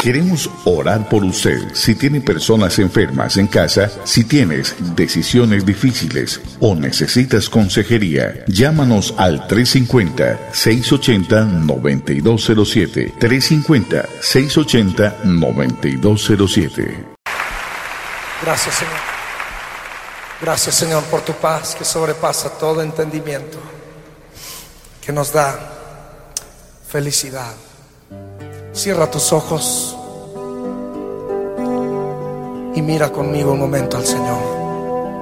Queremos orar por usted. Si tiene personas enfermas en casa, si tienes decisiones difíciles o necesitas consejería, llámanos al 350-680-9207. 350-680-9207. Gracias, Señor. Gracias, Señor, por tu paz que sobrepasa todo entendimiento, que nos da felicidad. Cierra tus ojos y mira conmigo un momento al Señor.